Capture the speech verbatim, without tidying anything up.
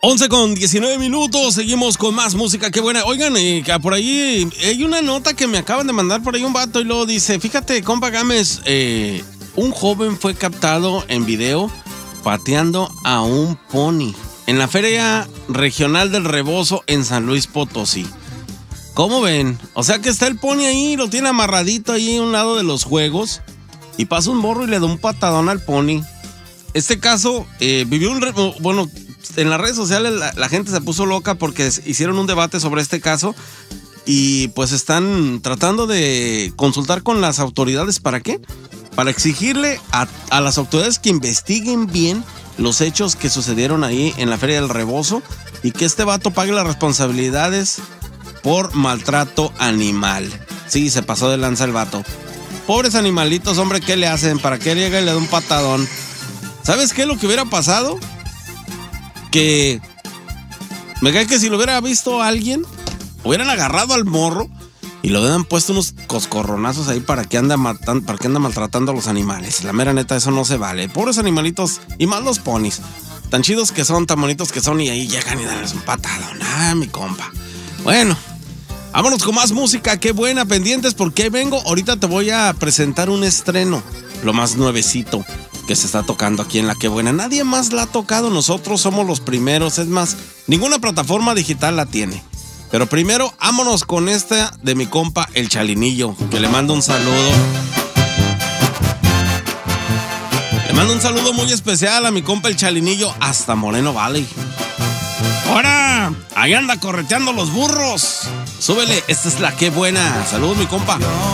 once con diecinueve minutos, seguimos con más música, qué buena. Oigan, eh, por ahí hay una nota que me acaban de mandar por ahí un vato y luego dice, fíjate, compa Gámez, eh, un joven fue captado en video pateando a un pony en la Feria Regional del Rebozo en San Luis Potosí. ¿Cómo ven? O sea que está el pony ahí, lo tiene amarradito ahí a un lado de los juegos y pasa un morro y le da un patadón al pony. Este caso eh, vivió un... Re- bueno... En las redes sociales la, la gente se puso loca porque hicieron un debate sobre este caso y pues están tratando de consultar con las autoridades. ¿Para qué? Para exigirle a, a las autoridades que investiguen bien los hechos que sucedieron ahí en la Feria del Rebozo y que este vato pague las responsabilidades por maltrato animal. Sí, se pasó de lanza el vato. Pobres animalitos, hombre, ¿qué le hacen? ¿Para qué llega y le da un patadón? ¿Sabes qué es lo que hubiera pasado? Que me cae que si lo hubiera visto alguien, hubieran agarrado al morro y lo hubieran puesto unos coscorronazos ahí para que anda matando, para que anda maltratando a los animales. La mera neta, eso no se vale. Pobres animalitos, y más los ponis. Tan chidos que son, tan bonitos que son, y ahí llegan y dan un patadón. Ah, mi compa. Bueno, vámonos con más música. Qué buena, pendientes, porque ahí vengo. Ahorita te voy a presentar un estreno, lo más nuevecito que se está tocando aquí en La Qué Buena. Nadie más la ha tocado, nosotros somos los primeros. Es más, ninguna plataforma digital la tiene. Pero primero, vámonos con esta de mi compa El Chalinillo, que le mando un saludo. Le mando un saludo muy especial a mi compa El Chalinillo hasta Moreno Valley. ¡Ahora! Ahí anda correteando los burros. Súbele, esta es La Qué Buena. Saludos, mi compa.